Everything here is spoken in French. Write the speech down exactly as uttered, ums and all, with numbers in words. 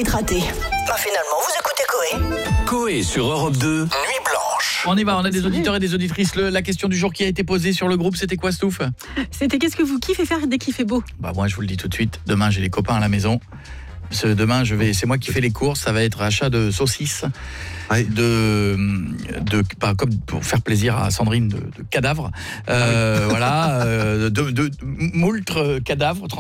être raté. Bah finalement, vous écoutez Coé. Coé sur Europe deux, Nuit Blanche. On y va, on a des auditeurs et des auditrices. Le, la question du jour qui a été posée sur le groupe, c'était quoi, Stouff ? C'était qu'est-ce que vous kiffez faire dès qu'il fait beau ? Bah moi, je vous le dis tout de suite. Demain, j'ai les copains à la maison. Ce, demain, je vais, c'est moi qui fais les courses. Ça va être achat de saucisses, Ouais. de, de, bah, comme pour faire plaisir à Sandrine, de, de cadavres. Euh, voilà, euh, de, de, de moult cadavres.